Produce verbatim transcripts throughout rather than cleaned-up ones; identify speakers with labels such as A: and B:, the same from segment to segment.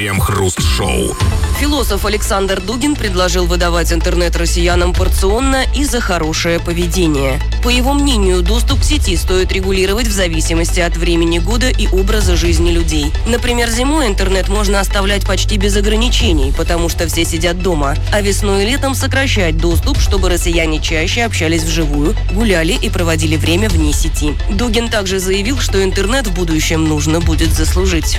A: Крем-хруст-шоу.
B: Философ Александр Дугин предложил выдавать интернет россиянам порционно и за хорошее поведение. По его мнению, доступ к сети стоит регулировать в зависимости от времени года и образа жизни людей. Например, зимой интернет можно оставлять почти без ограничений, потому что все сидят дома, а весной и летом сокращать доступ, чтобы россияне чаще общались вживую, гуляли и проводили время вне сети. Дугин также заявил, что интернет в будущем нужно будет заслужить.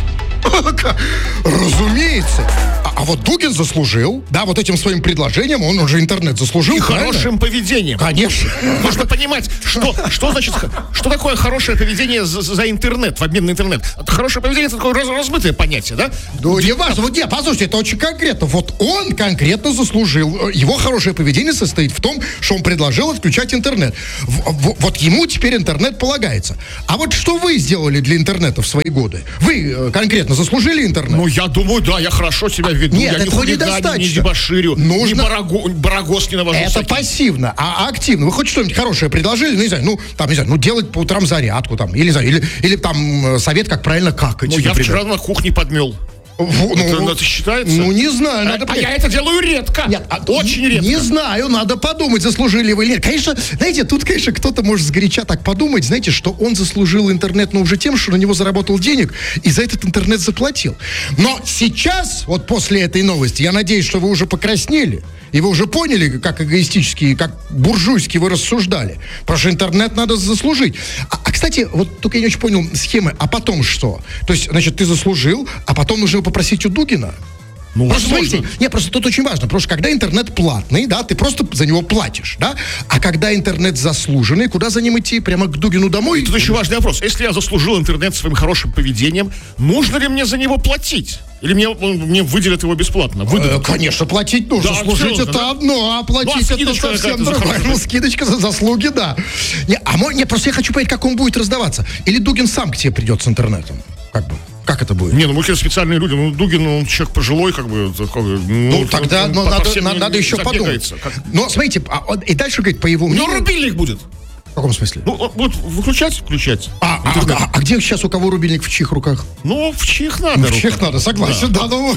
C: Разумеется. А, а вот Дугин заслужил, да, вот этим своим предложением он уже интернет заслужил.
D: И
C: правильно?
D: хорошим поведением.
C: Конечно.
D: Нужно понимать, что, что значит, что такое хорошее поведение за, за интернет, в обмен на интернет. Хорошее поведение — это такое раз, размытое понятие, да?
C: Ну, не важно. Вот нет, послушайте, это очень конкретно. Вот он конкретно заслужил. Его хорошее поведение состоит в том, что он предложил отключать интернет. В, в, вот ему теперь интернет полагается. А вот что вы сделали для интернета в свои годы? Вы э, конкретно заслужили интернет?
D: Ну, я думаю, да, я хорошо себя веду.
C: Нет,
D: я
C: этого
D: не хулиганю,
C: недостаточно.
D: не дебоширю,
C: Нужно...
D: не бараго... барагос не навожу.
C: Это
D: всякие.
C: пассивно, а активно. Вы хоть что-нибудь хорошее предложили? Ну, не знаю, ну, там, не знаю, ну, делать по утрам зарядку, там, или, или, или там, совет, как правильно какать.
D: Ну, я
C: например.
D: вчера на кухне подмел.
C: В,
D: это,
C: ну,
D: это считается?
C: Ну, не знаю. Надо
D: а, а я это делаю редко.
C: Нет, а,
D: очень
C: не,
D: редко.
C: Не знаю, надо подумать, заслужили вы или нет. Конечно, знаете, тут, конечно, кто-то может сгоряча так подумать, знаете, что он заслужил интернет, но уже тем, что на него заработал денег и за этот интернет заплатил. Но сейчас, вот после этой новости, я надеюсь, что вы уже покраснели, и вы уже поняли, как эгоистически, как буржуйски вы рассуждали. Потому что интернет надо заслужить. А, а, кстати, вот только я не очень понял схемы. А потом что? То есть, значит, ты заслужил, а потом нужно попросить у Дугина?
D: Ну,
C: просто
D: возможно.
C: смотрите, не, просто тут очень важно, потому что когда интернет платный, да, ты просто за него платишь, да, а когда интернет заслуженный, куда за ним идти? Прямо к Дугину домой?
D: И тут еще важный вопрос. Если я заслужил интернет своим хорошим поведением, нужно ли мне за него платить? Или мне, он, мне выделят его бесплатно?
C: Э, конечно, платить нужно.
D: Да,
C: Служить
D: абсолютно,
C: это
D: да?
C: одно, а платить
D: Ну, а
C: это
D: скидочка
C: совсем
D: какая-то за
C: другое.
D: хорошее.
C: Ну, скидочка за заслуги, да. Не, а мо- не, просто я хочу понять, как он будет раздаваться. Или Дугин сам к тебе придет с интернетом? Как бы? Как это будет?
D: Не, ну мы специальные люди. Ну, Дугин, он человек пожилой, как бы. Такой, ну,
C: Ну, тогда
D: он
C: ну,
D: по- по
C: надо,
D: всем
C: на-
D: не-
C: надо
D: не
C: еще подумать.
D: забегается. Как...
C: Но смотрите, а, он- и дальше говорит, по его
D: У него
C: мнению...
D: рубильник будет.
C: В каком смысле?
D: Ну, он будет выключать, включать.
C: А, а,
D: интернет.
C: а- а где сейчас у кого рубильник в чьих руках?
D: Ну, в чьих надо.
C: Ну, в чьих
D: руках.
C: надо, согласен, да. ну.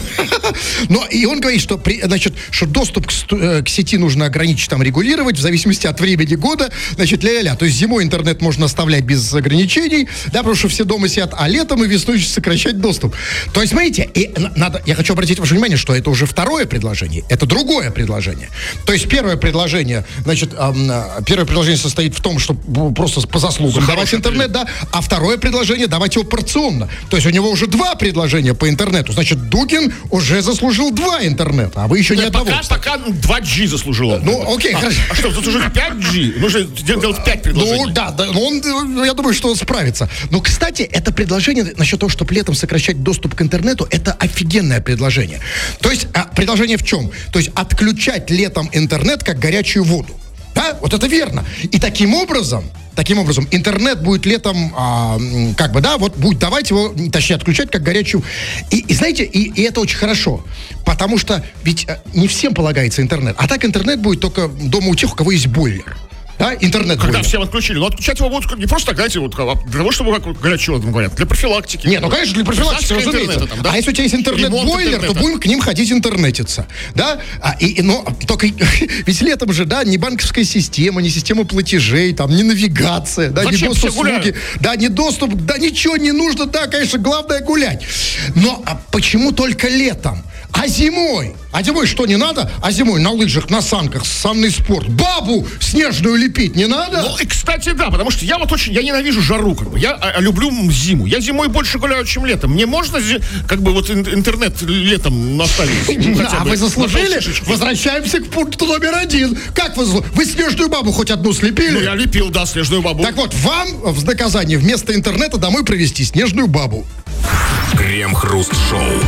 C: Но и он говорит, что, при, значит, что доступ к, сту- э, к сети нужно ограничить, там, регулировать в зависимости от времени года, значит, ля-ля-ля. То есть зимой интернет можно оставлять без ограничений, да, потому что все дома сидят, а летом и весной сокращать доступ. То есть, смотрите, и надо, я хочу обратить ваше внимание, что это уже второе предложение, это другое предложение. То есть первое предложение, значит, эм, первое предложение состоит в том, что просто по заслугам
D: За
C: давать
D: хорошее
C: интернет, да, а второе предложение давать его порционно. То есть у него уже два предложения по интернету. Значит, Дугин уже заслужил два интернета, а вы еще
D: Нет,
C: ни одного.
D: пока, пока два джи заслужил он.
C: Ну, окей,
D: а,
C: хорошо.
D: а что, заслужил пять джи? Нужно делать пять предложений.
C: Ну, да, да, ну, он, ну, я думаю, что он справится. Но, кстати, это предложение насчет того, чтобы летом сокращать доступ к интернету, это офигенное предложение. То есть, а, предложение в чем? То есть, отключать летом интернет как горячую воду. Да, вот это верно. И таким образом, таким образом, интернет будет летом, а, как бы, да, вот будет давать его, точнее, отключать как горячую. И, и знаете, и, и это очень хорошо, потому что ведь а, не всем полагается интернет. А так интернет будет только дома у тех, у кого есть бойлер. Да, интернет
D: Когда
C: бойлер.
D: всем отключили. Но отключать его будут не просто так, знаете, вот, а для того, чтобы, как горячо там говорят, для профилактики.
C: Не, ну, конечно, для профилактики,
D: Запуска
C: разумеется.
D: интернета там, да?
C: А если у тебя есть интернет-бойлер,
D: Ремонт
C: то
D: интернета.
C: будем к ним ходить интернетиться. Да? А, и, и, но только ведь летом же, да, не банковская система, не система платежей, там, не навигация, да,
D: Зачем
C: не
D: все
C: госуслуги,
D: гуляют?
C: да, не доступ, да, ничего не нужно, да, конечно, главное гулять. Но а почему только летом? А зимой? А зимой что, не надо? А зимой на лыжах, на санках, санный спорт. Бабу снежную лепить не надо?
D: Ну, и, кстати, да, потому что я вот очень, я ненавижу жару, как бы, я а, люблю зиму. Я зимой больше гуляю, чем летом. Мне можно, зи- как бы, вот ин- интернет летом оставить? Ну, хотя
C: А
D: бы
C: вы заслужили?
D: на полшишечки.
C: Возвращаемся к пункту номер один. Как вы заслу- Вы снежную бабу хоть одну слепили?
D: Ну, я лепил, да, снежную бабу.
C: Так вот, вам в наказание вместо интернета домой провести снежную бабу.
A: Крем-хруст-шоу.